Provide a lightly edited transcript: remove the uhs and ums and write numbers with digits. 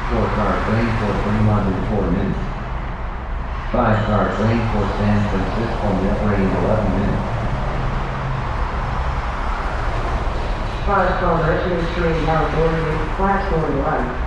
4 cars waiting for Fremont in 4 minutes. 5 cars waiting for San Francisco Net waiting 11 minutes. 5 cars Richmond Street, California, class 41.